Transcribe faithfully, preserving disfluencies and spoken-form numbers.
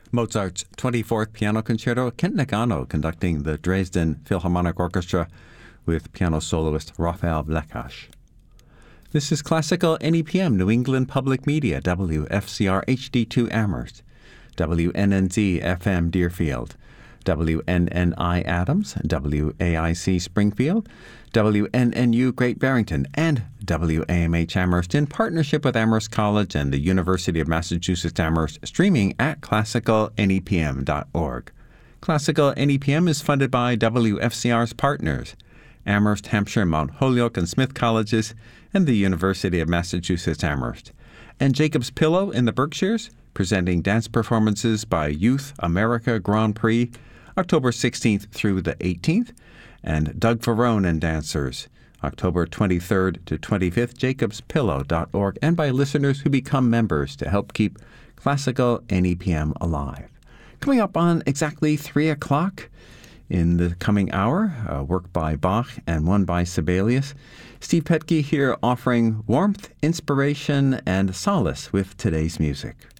Mozart's twenty-fourth Piano Concerto, Kent Nagano conducting the Dresden Philharmonic Orchestra with piano soloist Raphael Blekash. This is Classical N E P M, New England Public Media, W F C R H D two Amherst, W N N Z F M Deerfield, W N N I Adams, W A I C Springfield, W N N U Great Barrington, and W A M H Amherst in partnership with Amherst College and the University of Massachusetts Amherst, streaming at classical N E P M dot org. Classical N E P M is funded by W F C R's partners, Amherst, Hampshire, Mount Holyoke, and Smith Colleges, and the University of Massachusetts Amherst. And Jacob's Pillow in the Berkshires, presenting dance performances by Youth America Grand Prix, October sixteenth through the eighteenth, and Doug Ferrone and Dancers, October twenty-third to twenty-fifth, jacobs pillow dot org, and by listeners who become members to help keep Classical N E P M alive. Coming up on exactly three o'clock in the coming hour, a work by Bach and one by Sibelius. Steve Petke here offering warmth, inspiration, and solace with today's music.